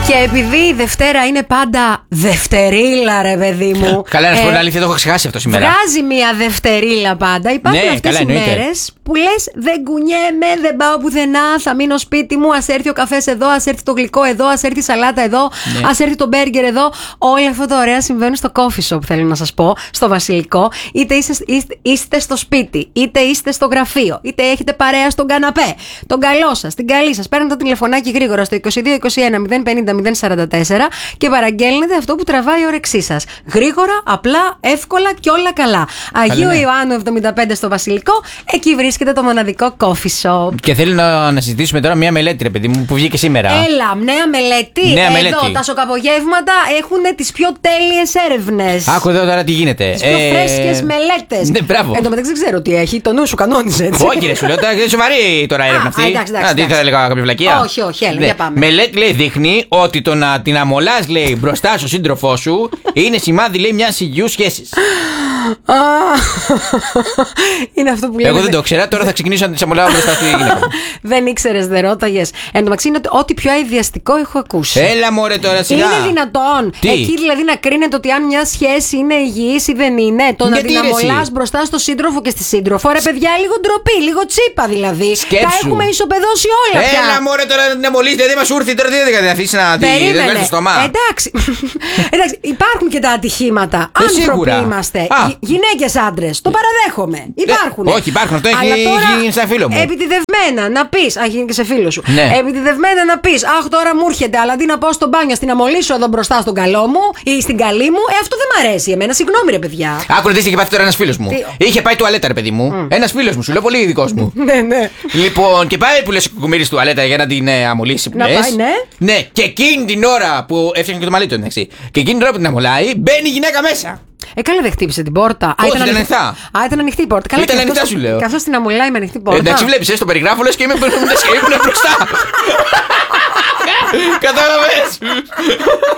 Και επειδή η Δευτέρα είναι πάντα Δευτερίλα, ρε παιδί μου. Καλά, να σου πω την αλήθεια, το έχω ξεχάσει αυτό σήμερα. Βγάζει μια Δευτερίλα πάντα. Υπάρχουν αυτές οι μέρες που λες δεν κουνιέμαι, δεν πάω πουθενά, θα μείνω σπίτι μου. Ας έρθει ο καφές εδώ, ας έρθει το γλυκό εδώ, ας έρθει η σαλάτα εδώ, ας έρθει το μπέργκερ εδώ. Όλα αυτά τα ωραία συμβαίνουν στο coffee shop, θέλω να σας πω, στο Βασιλικό. Είτε είστε στο σπίτι, είτε είστε στο γραφείο, είτε έχετε παρέα στον καναπέ. Τον καλό σας, την καλή σας. Παίρνετε το τηλεφωνάκι γρήγορα στο 2221 050 044 και παραγγέλνετε αυτό που τραβάει η όρεξή σας. Γρήγορα, απλά, εύκολα και όλα καλά. Αγίου Ιωάννου 75 στο Βασιλικό, εκεί βρίσκεται το μοναδικό coffee shop. Και θέλω να συζητήσουμε τώρα μια μελέτη, ρε παιδί μου, που βγήκε σήμερα. Έλα, νέα μελέτη. Εδώ τα σοκαπογεύματα έχουν τις πιο τέλειες έρευνες. Άκου εδώ τώρα τι γίνεται. Τις πιο φρέσκες μελέτες. Ναι, μπράβο. Εν τω μεταξύ δεν ξέρω τι έχει. Το νου σου κανόνισε έτσι. Όχι, ρε, σου λέω, είναι σοβαρή τώρα έρευνα αυτή. Εντάξει. Θα έλεγα κάποια βλακεία. Όχι, έλα, για πάμε. Μελέτη λέει δείχνει ότι το να την αμολάς, λέει, μπροστά στο σύντροφό σου είναι σημάδι, λέει, μιας υγιούς σχέσης. Είναι αυτό που λέμε. Εγώ δεν το ήξερα, τώρα θα ξεκινήσω να τις αμολάω μπροστά στη γυναίκα μου. Δεν ήξερες, δεν ρώταγες. Εν τω μεταξύ είναι ό,τι πιο αειδιαστικό έχω ακούσει. Έλα μωρέ τώρα σιγά. Είναι δυνατόν. Τι? Εκεί δηλαδή να κρίνεται ότι αν μια σχέση είναι υγιής ή δεν είναι. Το να την αμολάς μπροστά στο σύντροφο και στη σύντροφο. Ρε παιδιά, λίγο ντροπή, λίγο τσίπα δηλαδή. Σκέψου. Τα έχουμε ισοπεδώσει όλα πια. Έλα μωρέ τώρα να την αμολύσει, δεν μας ήρθε τώρα, δεν θα αφήσει να τη βγάλει στο στόμα. Εντάξει, υπάρχουν και τα ατυχήματα. Άνθρωποι είμαστε. Γυναίκες, άντρες. Το παραδέχομαι. Υπάρχουν. Όχι, υπάρχουν. Αυτό έχει γίνει σαν φίλο μου. Επιτηδευμένα να πεις. Γίνει και σε φίλο σου. Ναι. Επιτηδευμένα να πεις. Αχ, τώρα μου έρχεται, αλλά αντί να πάω στο μπάνιο, στην αμολύσω εδώ μπροστά στον καλό μου ή στην καλή μου. Αυτό δεν μ' αρέσει εμένα. Συγγνώμη, ρε παιδιά. Άκου, τι είχε πάθει τώρα ένας φίλος μου. Είχε πάει τουαλέτα, ρε παιδί μου. Ένας φίλος μου, σου λέω πολύ ειδικός μου. Ναι. Λοιπόν, και πάει που λες κουμίρι τουαλέτα για να την αμολύσει. Να πάει, ναι. Ναι, και εκείνη την ώρα που έφτιαχνε και το μαλλί του, εντάξει. Και εκείνη την ώρα που την αμολάει, μπαίνει η γυναίκα μέσα. Καλά, δεν χτύπησε την πόρτα. Όχι, ήταν ανοιχτά. Ήταν ανοιχτή η πόρτα. Καλά, ήταν ανοιχτά, σου λέω. Καθώς την αμολάει με ανοιχτή πόρτα. Εντάξει, βλέπεις, το περιγράφω, λες και ήμουν μπροστά. Κατάλαβες.